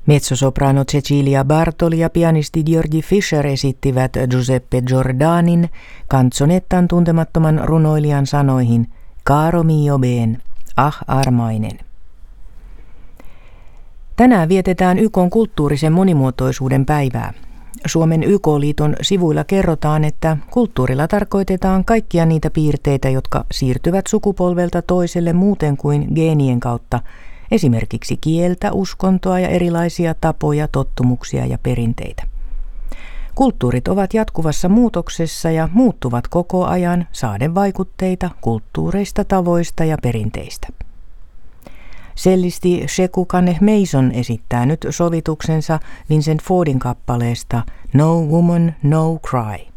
Mezzosoprano Cecilia Bartoli ja pianisti György Fischer esittivät Giuseppe Giordanin canzonettan tuntemattoman runoilijan sanoihin Caro mio ben, armainen. Tänään vietetään YK:n kulttuurisen monimuotoisuuden päivää. Suomen YK-liiton sivuilla kerrotaan, että kulttuurilla tarkoitetaan kaikkia niitä piirteitä, jotka siirtyvät sukupolvelta toiselle muuten kuin geenien kautta, esimerkiksi kieltä, uskontoa ja erilaisia tapoja, tottumuksia ja perinteitä. Kulttuurit ovat jatkuvassa muutoksessa ja muuttuvat koko ajan saaden vaikutteita kulttuureista, tavoista ja perinteistä. Cellisti Sheku Kaneh-Mason esittää nyt sovituksensa Vincent Fordin kappaleesta No Woman, No Cry.